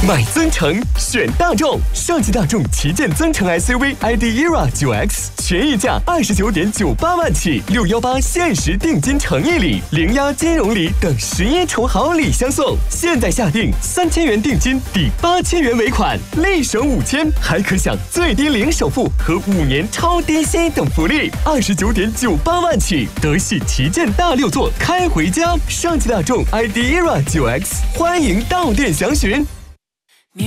买增程选大众，上汽大众旗舰增程 SUV ID ERA 9X， 权益价29.98万起，618限时定金诚意礼、零押金融礼等11重好礼相送。现在下定3000元定金抵8000元尾款，立省5000，还可享最低零首付和5年超低息等福利，29.98万起，德系旗舰大6座开回家。上汽大众 ID ERA 9X， 欢迎到店详询。